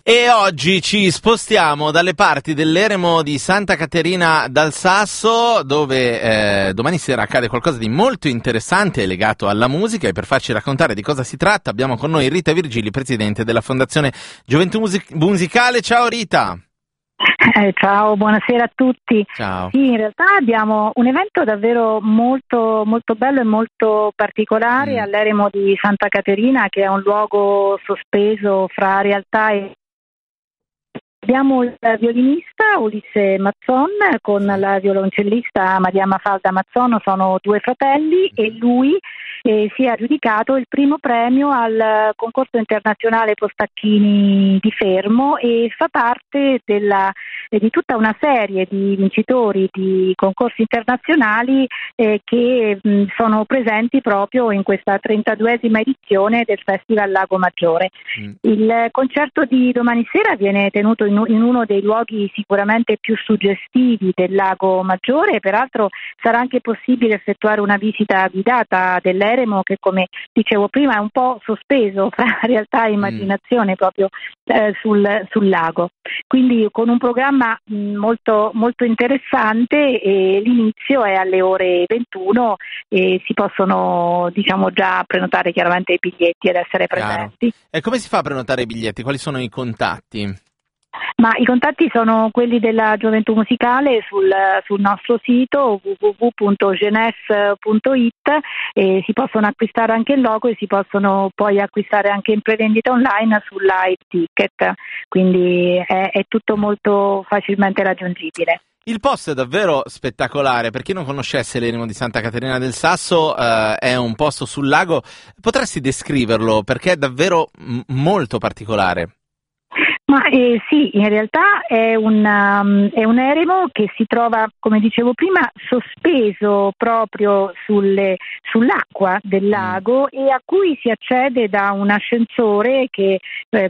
E oggi ci spostiamo dalle parti dell'eremo di Santa Caterina dal Sasso, dove domani sera accade qualcosa di molto interessante legato alla musica, e per farci raccontare di cosa si tratta abbiamo con noi Rita Virgili, presidente della Fondazione Gioventù Musicale. Ciao Rita! Ciao, buonasera a tutti. Ciao. Sì, in realtà abbiamo un evento davvero molto, molto bello e molto particolare all'eremo di Santa Caterina, che è un luogo sospeso fra realtà e... Abbiamo il violinista Ulisse Mazzon con la violoncellista Maria Mafalda Mazzon, sono due fratelli, e lui si è aggiudicato il primo premio al concorso internazionale Postacchini di Fermo e fa parte di tutta una serie di vincitori di concorsi internazionali che sono presenti proprio in questa 32esima edizione del Festival Lago Maggiore. Il concerto di domani sera viene tenuto in uno dei luoghi sicuramente più suggestivi del Lago Maggiore, peraltro sarà anche possibile effettuare una visita guidata dell'eremo che, come dicevo prima, è un po' sospeso fra realtà e immaginazione proprio sul lago. Quindi con un programma molto, molto interessante, e l'inizio è alle ore 21 e si possono già prenotare chiaramente i biglietti ed essere presenti. E come si fa a prenotare i biglietti? Quali sono i contatti? Ma i contatti sono quelli della Gioventù Musicale sul nostro sito www.genes.it, e si possono acquistare anche il logo e si possono poi acquistare anche in prevendita online su Live Ticket, quindi è tutto molto facilmente raggiungibile. Il posto è davvero spettacolare. Per chi non conoscesse l'eremo di Santa Caterina del Sasso, è un posto sul lago. Potresti descriverlo, perché è davvero molto particolare. Ma sì, in realtà è un eremo che si trova, come dicevo prima, sospeso proprio sull'acqua del lago, e a cui si accede da un ascensore che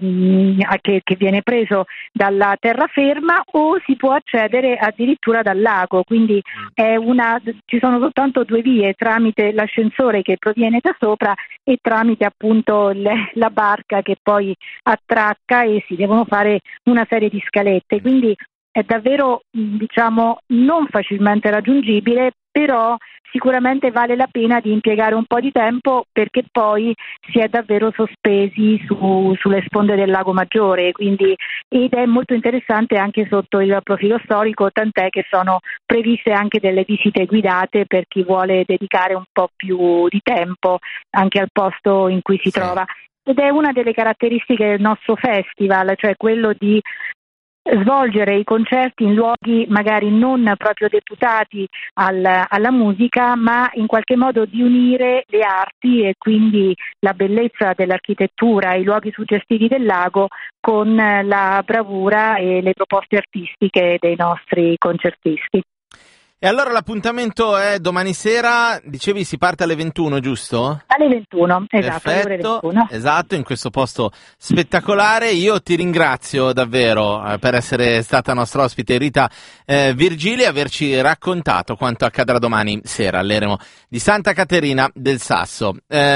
viene preso dalla terraferma, o si può accedere addirittura dal lago. Quindi ci sono soltanto due vie, tramite l'ascensore che proviene da sopra e tramite appunto la barca che poi attracca, e si devono fare una serie di scalette, quindi è davvero non facilmente raggiungibile, però sicuramente vale la pena di impiegare un po' di tempo, perché poi si è davvero sospesi sulle sponde del Lago Maggiore, ed è molto interessante anche sotto il profilo storico, tant'è che sono previste anche delle visite guidate per chi vuole dedicare un po' più di tempo anche al posto in cui si trova. Ed è una delle caratteristiche del nostro festival, cioè quello di svolgere i concerti in luoghi magari non proprio deputati alla musica, ma in qualche modo di unire le arti, e quindi la bellezza dell'architettura e i luoghi suggestivi del lago con la bravura e le proposte artistiche dei nostri concertisti. E allora l'appuntamento è domani sera, dicevi si parte alle 21, giusto? Alle 21, esatto. Perfetto, alle ore 21. Esatto, in questo posto spettacolare. Io ti ringrazio davvero per essere stata nostra ospite, Rita Virgili, e averci raccontato quanto accadrà domani sera all'eremo di Santa Caterina del Sasso.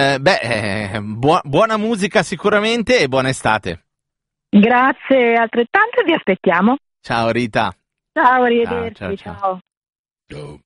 Buona musica sicuramente, e buona estate. Grazie altrettanto, vi aspettiamo. Ciao Rita. Ciao, arrivederci, ciao. Ciao.